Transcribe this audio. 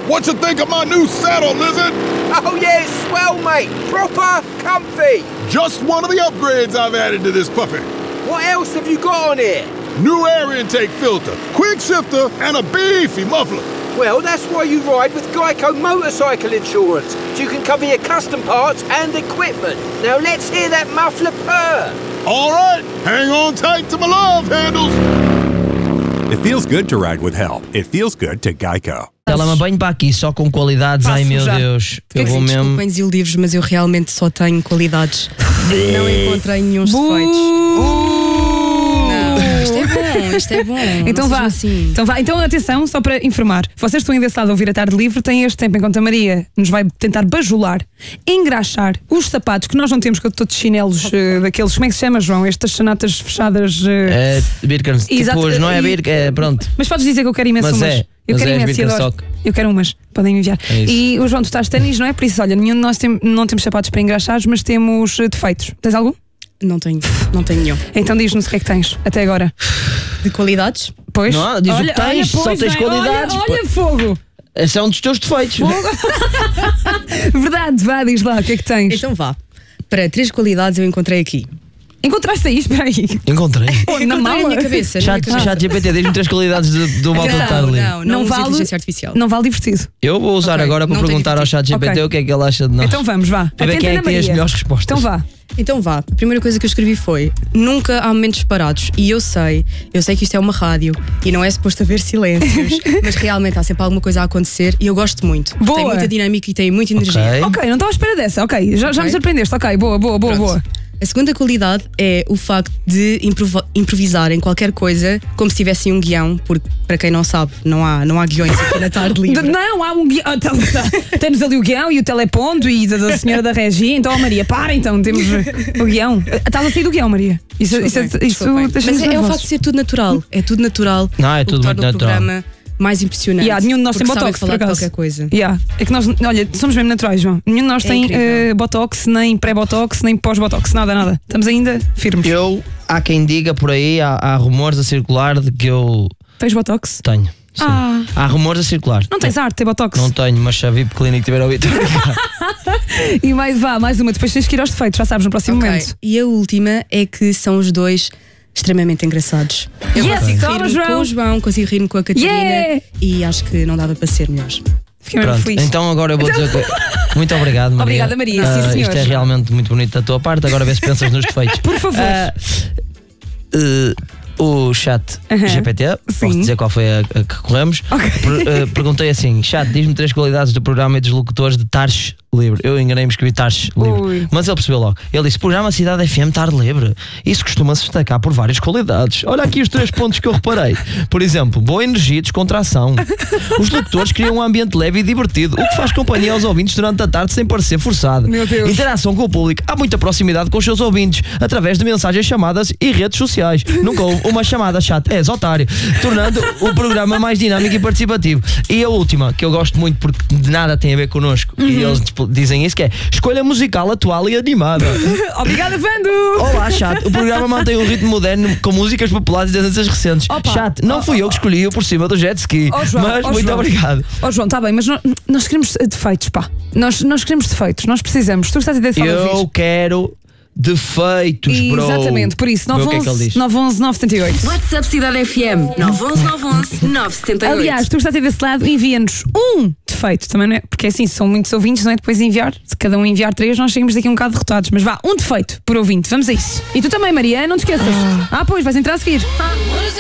What you think of my new saddle, Lizard? Oh yeah, it's swell, mate. Proper comfy. Just one of the upgrades I've added to this puppy. What else have you got on here? New air intake filter, quick shifter, and a beefy muffler. Well, that's why you ride with Geico Motorcycle Insurance, so you can cover your custom parts and equipment. Now let's hear that muffler purr. All right, hang on tight to my love handles. It feels good to ride with help. It feels good to Geico. Ela me banho para aqui só com qualidades. Ai meu já. Deus, eu vou mesmo. Desculpem desiludir-vos, mas eu realmente só tenho qualidades. Não encontrei nenhum defeitos. Não, isto é bom. Então vá. Assim. Então atenção, só para informar. Vocês estão desse lado a ouvir a Tarde Livre, têm este tempo enquanto a Maria nos vai tentar bajular, engraxar os sapatos que nós não temos, que eu estou de chinelos daqueles, como é que se chama, João? Estas chanatas fechadas. Birkens, Exato, tipo, não é Birken, pronto. Mas podes dizer que eu quero imenso Mas umas. é. Eu Mas quero é imenso e adoro. Birkenstock. Eu quero umas, podem enviar. É isso. E o João, tu estás de ténis, não é? Por isso, olha, nenhum de nós não temos sapatos para engraxados, mas temos defeitos. Tens algum? Não tenho nenhum. Então diz-nos o que é que tens até agora. De qualidades? Pois. Não, diz o que tens, só pois tens bem, qualidades. Olha fogo! Esse é um dos teus defeitos. Verdade, vá, diz lá, o que é que tens? Então vá. Para 3 qualidades eu encontrei aqui. Encontraste aí, espera aí. Encontrei. Na Encontrei na mala? minha cabeça. Chat GPT, diz-me 3 qualidades do malta de estar ali. Não vale inteligência artificial. Não vale divertido. Eu vou usar Ok, agora para não tem perguntar ao chat GPT Ok. o que é que ele acha de nós. Então vamos, vá. Para ver Atenta quem é na que tem as Maria. melhores respostas. Então vá. Então vá, a primeira coisa que eu escrevi foi: nunca há momentos parados. E eu sei que isto é uma rádio e não é suposto haver silêncios, mas realmente há sempre alguma coisa a acontecer e eu gosto muito. Boa. Tem muita dinâmica e tem muita energia. Ok. Ok, não estava à espera dessa. Ok, já me surpreendeste. Ok, boa. Pronto. A segunda qualidade é o facto de improvisar em qualquer coisa como se tivessem um guião, porque, para quem não sabe, não há guiões aqui na Tarde Livre. Não, há um guião. Temos ali o guião e o teleponto e da senhora da Regia. Então, oh, Maria, para então, temos o guião. Estás a sair do guião, Maria. Isso Desculpem. deixa-nos Mas é o nervosos. facto de ser tudo natural. É tudo natural. Não, é o que tudo torna muito o programa mais impressionante. Nenhum de nós tem porque sabem botox, falar por de acaso. qualquer coisa. É que nós, olha, somos mesmo naturais, João. Nenhum de nós tem incrível. botox, nem pré-botox, nem pós-botox, nada. Estamos ainda firmes. Há quem diga por aí, há rumores a circular de que eu Tens botox? tenho. Sim. Há rumores a circular. Não tens arte, tem botox. Não tenho, mas se a VIP Clinic tiver ouvido. E mais uma, depois tens que ir aos defeitos, já sabes, no próximo Ok. momento. E a última é que são os dois extremamente engraçados. Eu Yes, consigo toma, rir-me João. com o João, consigo rir-me com a Catarina Yeah. e acho que não dava para ser melhores. Fiquei mesmo Pronto, feliz. então agora eu vou dizer que... Muito obrigado, Maria. Obrigada, Maria. Sim, senhor. Isto é realmente muito bonito da tua parte. Agora vê se pensas nos defeitos. Por favor. O chat GPT, posso Sim. dizer qual foi a que corremos. Ok. Perguntei assim: chat, diz-me 3 qualidades do programa e dos locutores de Tardes Livre. Eu enganei-me, escrevi Tardes Livre. Ui. Mas ele percebeu logo. Ele disse: programa Cidade FM Tarde Livre. Isso costuma-se destacar por várias qualidades. Olha aqui os 3 pontos que eu reparei. Por exemplo, boa energia e descontração. Os locutores criam um ambiente leve e divertido, o que faz companhia aos ouvintes durante a tarde sem parecer forçado. Meu Deus. Interação com o público. Há muita proximidade com os seus ouvintes, através de mensagens, chamadas e redes sociais. Nunca houve uma chamada chat, és otário, tornando o programa mais dinâmico e participativo. E a última, que eu gosto muito porque de nada tem a ver connosco, e eles dizem isso, que é escolha musical atual e animada. Obrigada, Vando! Olá, chat. O programa mantém um ritmo moderno com músicas populares e tendências recentes. Opa. Chat, não fui eu que escolhi-o por cima do jet ski, João, mas muito João. obrigado. João, está bem, mas nós queremos defeitos, pá. Nós queremos defeitos, nós precisamos. Tu estás a dizer Eu quero defeitos, bro. Exatamente, por isso, Vê o que é que ele diz. 911 978. WhatsApp Cidade FM 911 911 978. Aliás, tu estás aí desse lado, envia-nos um defeito, também não é? Porque assim, são muitos ouvintes, não é? Depois enviar, se cada um enviar 3, nós chegamos daqui um bocado derrotados. Mas vá, um defeito por ouvinte, vamos a isso. E tu também, Maria, não te esqueças. Pois, vais entrar a seguir.